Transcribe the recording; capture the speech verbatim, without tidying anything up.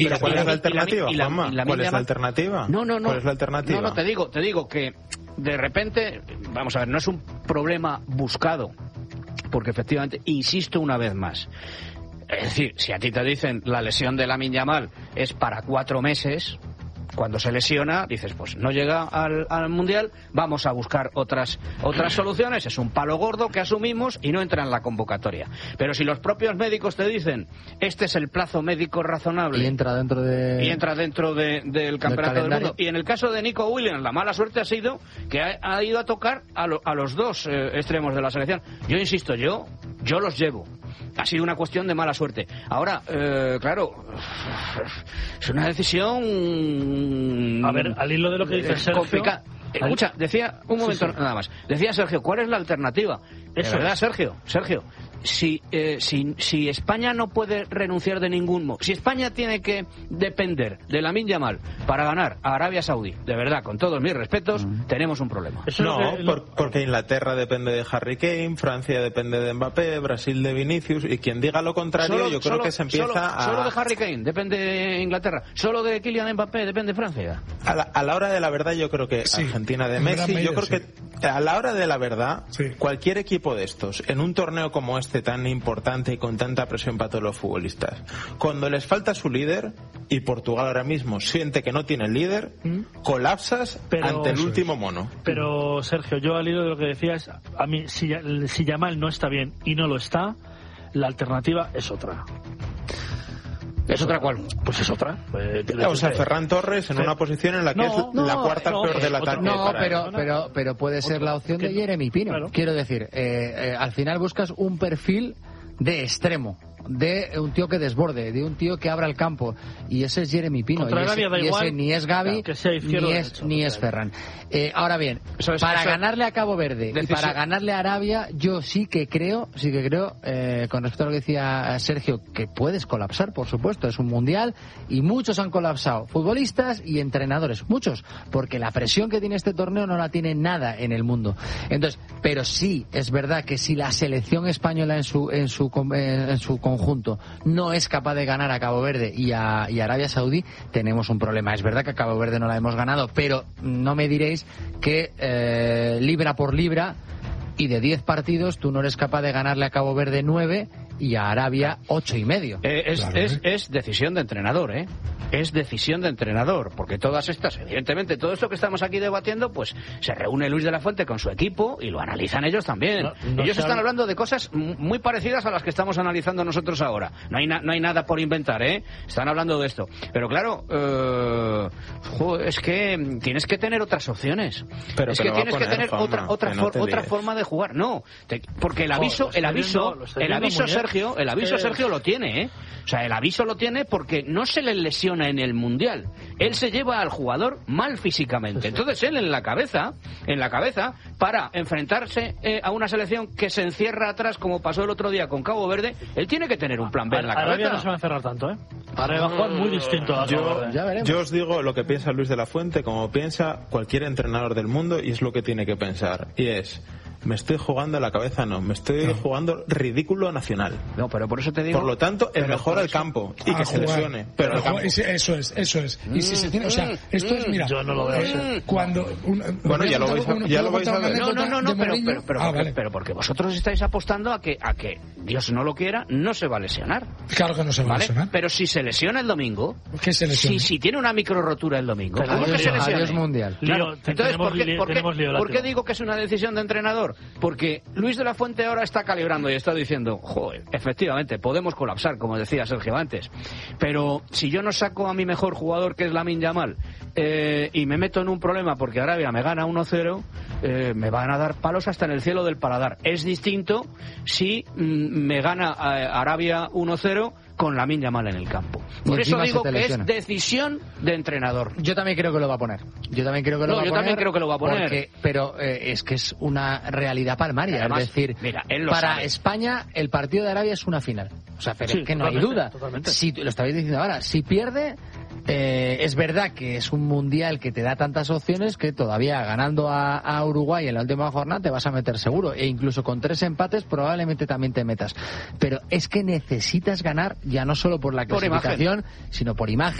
¿Y la, cuál es la alternativa, Juanma? ¿Cuál es la alternativa? No, no, no. ¿Cuál es la alternativa? No, no, te digo, te digo que de repente, vamos a ver, no es un problema buscado, porque efectivamente, insisto una vez más, es decir, si a ti te dicen la lesión de Lamine Yamal es para cuatro meses, cuando se lesiona, dices, pues no llega al, al Mundial, vamos a buscar otras otras soluciones, es un palo gordo que asumimos y no entra en la convocatoria. Pero si los propios médicos te dicen, este es el plazo médico razonable... Y entra dentro de... Y entra dentro de, del campeonato del, del mundo. Y en el caso de Nico Williams, la mala suerte ha sido que ha, ha ido a tocar a, lo, a los dos eh, extremos de la selección. Yo insisto, yo, yo los llevo. Ha sido una cuestión de mala suerte. Ahora, eh, claro, es una decisión... A ver, al hilo de lo que dice Sergio... Complica... Escucha, decía, un momento sí, sí. nada más. Decía Sergio, ¿cuál es la alternativa? Eso, de verdad, es. Sergio, Sergio, si, eh, si, si España no puede renunciar de ningún modo, si España tiene que depender de Lamine Yamal para ganar a Arabia Saudí, de verdad, con todos mis respetos, mm. tenemos un problema. Eso no, que... por, porque Inglaterra depende de Harry Kane, Francia depende de Mbappé, Brasil de Vinicius, y quien diga lo contrario, solo, yo creo solo, que se empieza solo, a... Solo de Harry Kane depende de Inglaterra, solo de Kylian Mbappé depende de Francia. A la, a la hora de la verdad, yo creo que sí. Argentina de Messi, medio, yo creo sí. que a la hora de la verdad, sí. cualquier equipo de estos, en un torneo como este tan importante y con tanta presión para todos los futbolistas, cuando les falta su líder, y Portugal ahora mismo siente que no tiene líder, ¿Mm? colapsas pero, ante el último mono. Pero, Sergio, yo al hilo de lo que decías, a mí, si, si Yamal no está bien y no lo está, la alternativa es otra. ¿Es otra cuál? Pues es otra. Eh, o sea, Ferran Torres en Fer... una posición en la que no, es no, la cuarta no, peor del ataque. No, para pero, pero, pero puede ser la opción de Jeremy Pino. Claro. Quiero decir, eh, eh, al final buscas un perfil de extremo, de un tío que desborde, de un tío que abra el campo, y ese es Jeremy Pino, y ese, y ese ni es Gavi, ni es, hecho, ni es Ferran. Eh, ahora bien, eso es, para eso ganarle a Cabo Verde decisión. y para ganarle a Arabia, yo sí que creo, sí que creo, eh, con respecto a lo que decía Sergio, que puedes colapsar, por supuesto, es un mundial, y muchos han colapsado, futbolistas y entrenadores, muchos, porque la presión que tiene este torneo no la tiene nada en el mundo. Entonces, pero sí, es verdad que si la selección española en su, en su, en su conjunto no es capaz de ganar a Cabo Verde y a, y a Arabia Saudí, tenemos un problema. Es verdad que a Cabo Verde no la hemos ganado, pero no me diréis que eh, libra por libra y de diez partidos tú no eres capaz de ganarle a Cabo Verde nueve y a Arabia ocho y medio. Eh, es, claro, es, es decisión de entrenador, ¿eh? Es decisión de entrenador, porque todas estas, evidentemente, todo esto que estamos aquí debatiendo, pues se reúne Luis de la Fuente con su equipo y lo analizan ellos también. No, no ellos sabe. están hablando de cosas muy parecidas a las que estamos analizando nosotros ahora. No hay, na, no hay nada por inventar, ¿eh? Están hablando de esto. Pero claro, eh, joder, es que tienes que tener otras opciones. Pero es que, que tienes poner, que tener fama, otra otra, que no for, otra forma de jugar. No, te, porque el aviso, Joder, el aviso, viendo, el aviso Sergio, el aviso Sergio lo tiene, ¿eh? O sea, el aviso lo tiene porque no se le lesiona en el Mundial. Él se lleva al jugador mal físicamente. Entonces él en la cabeza, en la cabeza, para enfrentarse eh, a una selección que se encierra atrás, como pasó el otro día con Cabo Verde, él tiene que tener un plan B en la cabeza. Arabia no se va a encerrar tanto, ¿eh? Arabia va a jugar muy distinto a yo, yo os digo lo que piensa Luis de la Fuente, como piensa cualquier entrenador del mundo, y es lo que tiene que pensar. Y es... Me estoy jugando a la cabeza, no. Me estoy no. jugando ridículo nacional. No, pero por eso te digo... Por lo tanto, el mejor al campo. Y que se lesione. Pero al campo. Eso es, eso es. Y si se tiene... O sea, esto es, mira... Yo no lo veo así. Cuando... Una, bueno, ya lo vais a, ya lo vais a ver. No, no, no, no pero, pero, pero, ah, porque, vale. pero porque vosotros estáis apostando a que, a que, Dios no lo quiera, no se va a lesionar. Claro que no se va ¿vale? a lesionar. Pero si se lesiona el domingo... ¿Qué se lesiona? Si, si tiene una micro rotura el domingo... Pero ¿Cómo adiós, que se lesiona? Adiós mundial. Claro. Entonces, ¿por qué, por, qué, lío, ¿por qué digo que es una decisión de entrenador? Porque Luis de la Fuente ahora está calibrando y está diciendo, joder, efectivamente, podemos colapsar, como decía Sergio antes, pero si yo no saco a mi mejor jugador, que es Lamine Yamal, eh, y me meto en un problema porque Arabia me gana uno cero, eh, me van a dar palos hasta en el cielo del paladar. Es distinto si mm, me gana eh, Arabia uno cero con Lamine Yamal en el campo. Por eso digo que es decisión de entrenador. Yo también creo que lo va a poner. Yo también creo que lo no, va a yo poner. también creo que lo va a poner. Porque, pero eh, es que es una realidad palmaria. Además, es decir, mira, él lo para sabe. España el partido de Arabia es una final. O sea, pero sí, es que no hay duda. Totalmente. Si lo estabais diciendo ahora, si pierde, Eh, es verdad que es un mundial que te da tantas opciones que todavía ganando a, a Uruguay en la última jornada te vas a meter seguro, e incluso con tres empates probablemente también te metas. Pero es que necesitas ganar ya no solo por la clasificación, por sino por imagen.